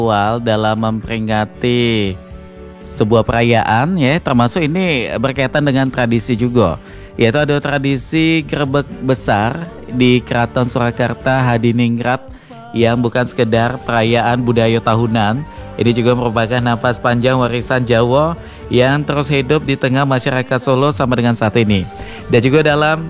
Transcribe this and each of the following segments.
ritual dalam memperingati sebuah perayaan ya, termasuk ini berkaitan dengan tradisi juga. Yaitu ada tradisi grebek besar di Keraton Surakarta Hadiningrat yang bukan sekedar perayaan budaya tahunan. Ini juga merupakan nafas panjang warisan Jawa yang terus hidup di tengah masyarakat Solo sampai dengan saat ini. Dan juga dalam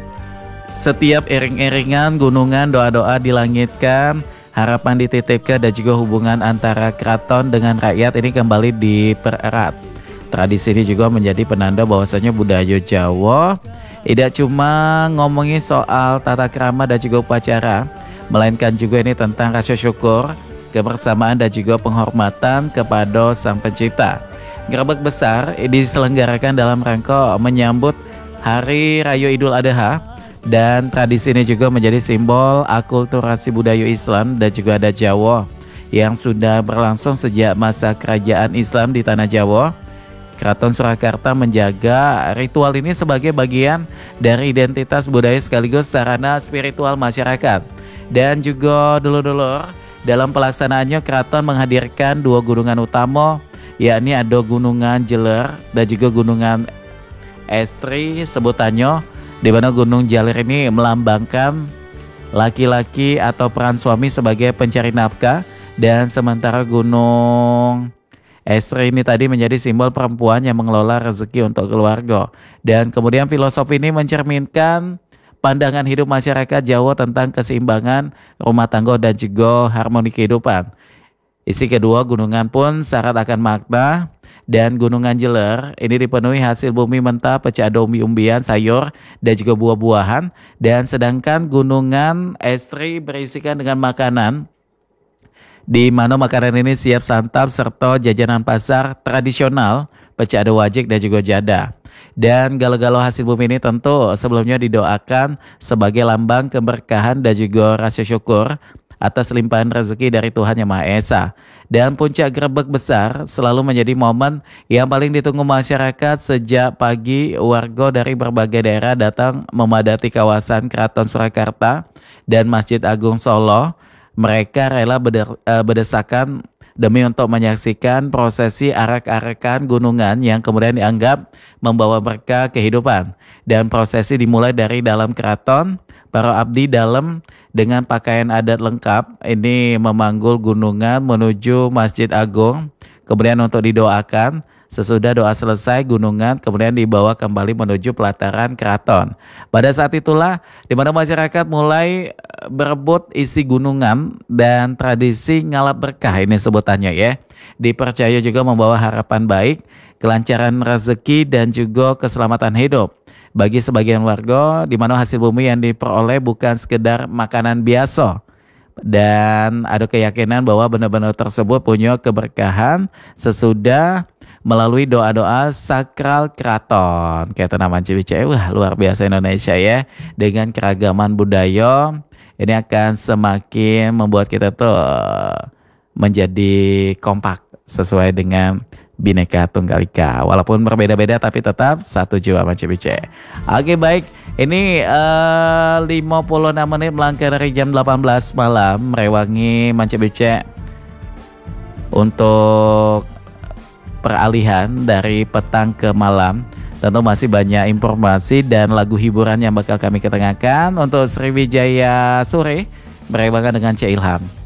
setiap iring-iringan gunungan, doa-doa dilangitkan, harapan dititipkan, dan juga hubungan antara keraton dengan rakyat ini kembali dipererat. Tradisi ini juga menjadi penanda bahwasanya budaya Jawa tidak cuma ngomongin soal tata krama dan juga upacara, melainkan juga ini tentang rasa syukur, kebersamaan, dan juga penghormatan kepada Sang Pencipta. Grebek besar diselenggarakan dalam rangka menyambut Hari Raya Idul Adha, dan tradisi ini juga menjadi simbol akulturasi budaya Islam dan juga adat Jawa yang sudah berlangsung sejak masa kerajaan Islam di tanah Jawa. Keraton Surakarta menjaga ritual ini sebagai bagian dari identitas budaya sekaligus sarana spiritual masyarakat. Dan juga dulur-dulur, dalam pelaksanaannya keraton menghadirkan dua gunungan utama, yakni ada Gunungan Jeler dan juga Gunungan Estri sebutannya, di mana Gunung Jalir ini melambangkan laki-laki atau peran suami sebagai pencari nafkah, dan sementara Gunung Estri ini tadi menjadi simbol perempuan yang mengelola rezeki untuk keluarga. Dan kemudian filosofi ini mencerminkan pandangan hidup masyarakat Jawa tentang keseimbangan rumah tangga dan juga harmoni kehidupan. Isi kedua gunungan pun syarat akan makna, dan Gunungan Jeler ini dipenuhi hasil bumi mentah, pecah ada umbi-umbian, sayur, dan juga buah-buahan. Dan sedangkan Gunungan Estri berisikan dengan makanan, di mana makanan ini siap santap serta jajanan pasar tradisional, pecah ada wajik dan juga jada. Dan galau-galau hasil bumi ini tentu sebelumnya didoakan sebagai lambang keberkahan dan juga rasa syukur atas limpahan rezeki dari Tuhan Yang Maha Esa. Dan puncak grebek besar selalu menjadi momen yang paling ditunggu masyarakat. Sejak pagi, warga dari berbagai daerah datang memadati kawasan Keraton Surakarta dan Masjid Agung Solo. Mereka rela berdesakan demi untuk menyaksikan prosesi arak-arakan gunungan yang kemudian dianggap membawa berkah kehidupan. Dan prosesi dimulai dari dalam keraton. Para abdi dalam dengan pakaian adat lengkap ini memanggul gunungan menuju Masjid Agung. Kemudian untuk didoakan. Sesudah doa selesai, gunungan kemudian dibawa kembali menuju pelataran keraton. Pada saat itulah di mana masyarakat mulai berebut isi gunungan, dan tradisi ngalap berkah ini sebutannya ya. Dipercaya juga membawa harapan baik, kelancaran rezeki, dan juga keselamatan hidup bagi sebagian warga, di mana hasil bumi yang diperoleh bukan sekedar makanan biasa. Dan ada keyakinan bahwa benda-benda tersebut punya keberkahan sesudah melalui doa-doa sakral keraton. Kayak tanaman cibice, wah luar biasa Indonesia ya. Dengan keragaman budaya, ini akan semakin membuat kita tuh menjadi kompak sesuai dengan Bhinneka Tunggal Ika. Walaupun berbeda-beda tapi tetap satu jiwa Manci Bice. Oke baik, ini 56 menit melangkah dari jam 18 malam merewangi Manci Bice untuk peralihan dari petang ke malam. Tentu masih banyak informasi dan lagu hiburan yang bakal kami ketengahkan untuk Sriwijaya Sore berewangan dengan Cik Ilham.